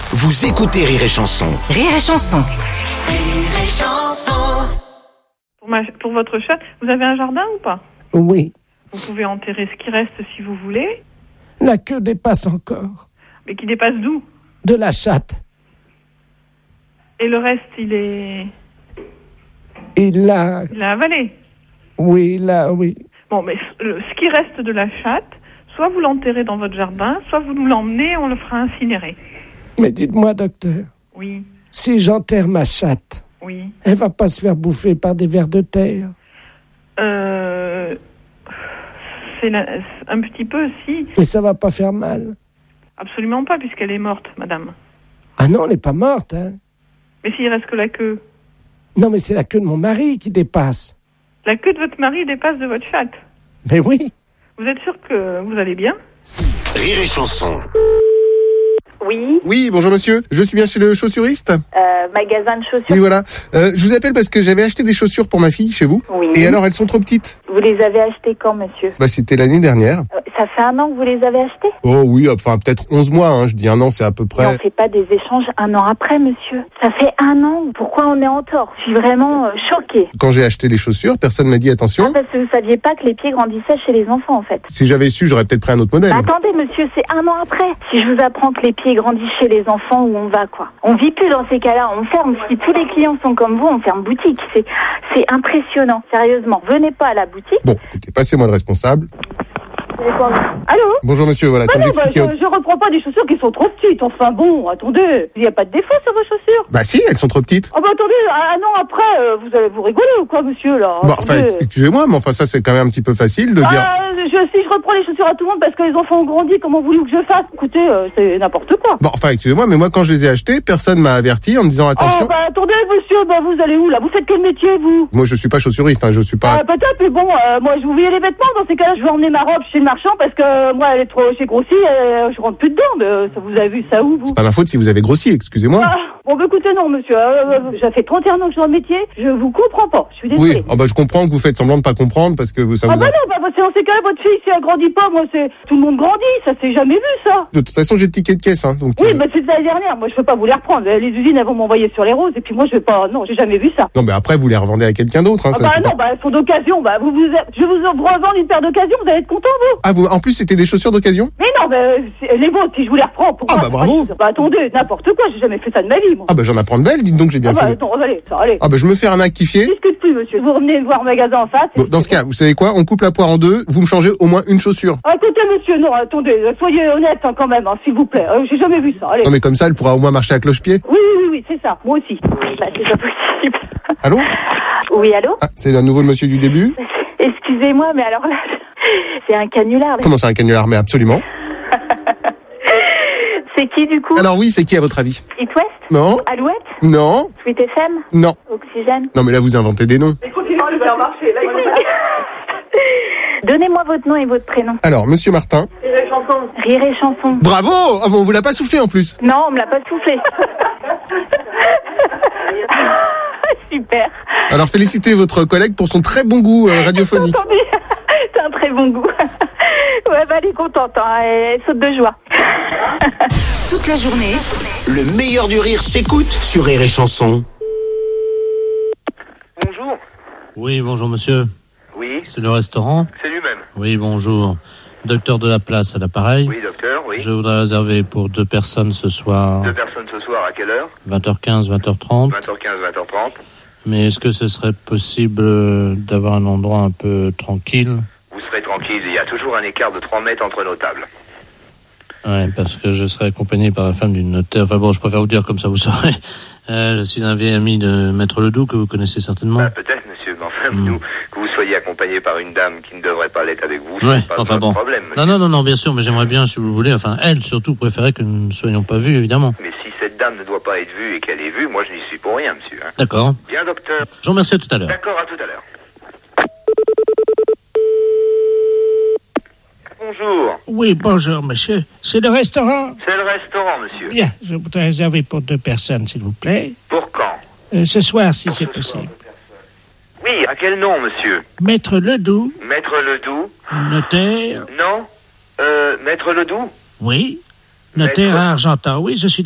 Vous écoutez Rire et Chanson. Rire et Chanson. Rire et Chanson. Pour votre chat, vous avez un jardin ou pas? Oui. Vous pouvez enterrer ce qui reste si vous voulez. La queue dépasse encore. Mais qui dépasse d'où? De la chatte. Et le reste, il est... Il l'a... Il l'a avalé. Oui, là, oui. Bon, mais ce qui reste de la chatte, soit vous l'enterrez dans votre jardin, soit vous nous l'emmenez et on le fera incinérer. Mais dites-moi, docteur, Oui, si j'enterre ma chatte, oui. elle va pas se faire bouffer par des vers de terre? C'est un petit peu, si. Mais ça va pas faire mal? Absolument pas, puisqu'elle est morte, madame. Ah non, elle n'est pas morte, hein? Mais s'il reste que la queue. Non, mais c'est la queue de mon mari qui dépasse. La queue de votre mari dépasse de votre chatte. Mais oui. Vous êtes sûr que vous allez bien? Rire et Chanson. Oui, Oui, bonjour monsieur. Je suis bien chez le chaussuriste. magasin de chaussures. Oui, voilà. Je vous appelle parce que j'avais acheté des chaussures pour ma fille chez vous. Oui. Et alors, elles sont trop petites. Vous les avez achetées quand, monsieur? Bah, c'était l'année dernière. Ça fait 1 an que vous les avez achetées? Oh oui, enfin, peut-être 11 mois, hein. Je dis 1 an, c'est à peu Et près. on fait pas des échanges 1 an après, monsieur. Ça fait 1 an. Pourquoi on est en tort? Je suis vraiment choquée. Quand j'ai acheté les chaussures, personne m'a dit attention. Parce que vous saviez pas que les pieds grandissaient chez les enfants, en fait. Si j'avais su, j'aurais peut-être pris un autre modèle. Bah, attendez, monsieur, c'est 1 an après. Si je vous apprends que les pieds grandissent chez les enfants, où on va, quoi? On vit plus dans ces cas-là. On ferme. Si tous les clients sont comme vous, on ferme boutique. C'est impressionnant. Sérieusement. Venez pas à la boutique. Bon, écoutez, passez-moi le responsable. Allô? Bonjour monsieur, voilà, comme j'expliquais... je reprends pas des chaussures qui sont trop petites. Enfin bon, attendez, il n'y a pas de défaut sur vos chaussures. Bah si, elles sont trop petites. Ah bah attendez, 1 an après, vous allez vous rigoler ou quoi, monsieur, là? Bon, enfin, Attendez. excusez-moi, mais enfin, ça, c'est quand même un petit peu facile de dire... Si je reprends les chaussures à tout le monde parce que les enfants ont grandi, comment voulez-vous que je fasse? Écoutez, c'est n'importe quoi. Bon, enfin, excusez-moi, mais moi, quand je les ai achetés, personne m'a averti en me disant attention. Oh, bah attendez, monsieur, bah vous allez où, là? Vous faites quel métier, vous? Moi, je suis pas chaussuriste, hein, je suis pas... Peut-être, mais bon, moi, je vous voyais les vêtements. Dans ces cas-là, je vais emmener ma robe chez le marchand parce que moi, elle est trop, j'ai grossi, je rentre plus dedans. Mais ça, vous avez vu ça où, vous? Pas ma faute si vous avez grossi, excusez-moi. Bon, bah écoutez, non, monsieur, ça fait 31 ans que je suis dans le métier, je vous comprends pas, je suis désolée. Oui, oh, bah, je comprends que vous faites semblant de pas comprendre parce que ça vous... Ah bah non, bah c'est dans ces cas-là, votre fille, si elle grandit pas, moi, c'est tout le monde grandit, ça s'est jamais vu, ça. De toute façon, j'ai le ticket de caisse, hein, donc... Oui, bah c'est l'année dernière, moi, je peux pas vous les reprendre. Les usines, elles vont m'envoyer sur les roses, et puis moi, je vais pas, non, j'ai jamais vu ça. Non, mais après, vous les revendez à quelqu'un d'autre, hein, Ah ça, bah c'est non, pas- bah elles sont d'occasion, bah je vais vous revendre une paire d'occasion, vous allez être content, vous. Ah, vous, en plus, c'était des chaussures d'occasion? Mais non, les vôtres, si je vous les reprends, pourquoi? Ah bah bravo. Bah attendez, n'importe quoi, j'ai jamais fait ça de ma vie, moi. Ah, bah, j'en apprends de belles, dites donc, j'ai bien Ah bah fait. non, allez, ça, allez. Ah, bah, je me fais arnaquifier. Discute plus, monsieur. Vous revenez me voir au magasin en face. Bon, dans ce cas, vous savez quoi? On coupe la poire en deux, vous me changez au moins une chaussure. Ah, écoutez, monsieur, non, attendez, soyez honnête, hein, quand même, hein, s'il vous plaît. J'ai jamais vu ça, allez. Non, mais comme ça, elle pourra au moins marcher à cloche-pied. Oui, c'est ça, moi aussi. Bah, c'est pas possible. Allô? Oui, allô? Ah, c'est à nouveau le monsieur du début? Excusez-moi, mais alors là, c'est un canular. Là. Comment c'est un canular? Mais absolument. C'est qui, du coup? Alors oui, c'est qui à votre avis? It West? Non? Alouette? Non? Sweet FM? Non. Oxygène? Non, mais là, vous inventez des noms. Continuez de faire marcher, là, Donnez-moi votre nom et votre prénom. Alors, monsieur Martin. Rire et Chanson. Bravo! Ah bon, on vous l'a pas soufflé en plus. Non, on me l'a pas soufflé. Super. Alors, félicitez votre collègue pour son très bon goût radiophonique. Entendu. C'est un très bon goût. Ouais, bah elle est contente, hein. Elle saute de joie. Toute la journée, Le meilleur du rire s'écoute sur Rire et Chanson. Bonjour. Oui, bonjour monsieur. Oui, C'est le restaurant? c'est lui-même. Oui, bonjour. Docteur de la place à l'appareil. Oui, docteur, oui. Je voudrais réserver pour 2 personnes ce soir, 2 personnes ce soir, à quelle heure? 20h15, 20h30. 20h15, 20h30. Mais est-ce que ce serait possible d'avoir un endroit un peu tranquille? Vous serez tranquille, il y a toujours un écart de 3 mètres entre nos tables. Ouais, parce que je serai accompagné par la femme d'une notaire. Enfin bon, je préfère vous dire comme ça, vous saurez. Je suis un vieil ami de Maître Ledoux, que vous connaissez certainement. Bah, peut-être, monsieur, mais enfin, nous, que vous soyez accompagné par une dame qui ne devrait pas l'être avec vous, Ouais, c'est pas enfin notre bon. problème, monsieur. Non, bien sûr, mais j'aimerais bien, si vous voulez, enfin, elle surtout préférait que nous ne soyons pas vus, évidemment. Mais si cette dame ne doit pas être vue et qu'elle est vue, moi je n'y suis pour rien, monsieur. Hein. D'accord. Bien, docteur. Je vous remercie, à tout à l'heure. D'accord, à tout à l'heure. Bonjour. Oui, bonjour, monsieur. C'est le restaurant? C'est le restaurant, monsieur. Bien, je voudrais réserver pour 2 personnes, s'il vous plaît. Pour quand? Ce soir, si c'est possible. Oui, à quel nom, monsieur? Maître Ledoux, Maître Ledoux? notaire. Non? Maître Ledoux? Oui. Notaire Maître- à Argentan. Oui, je suis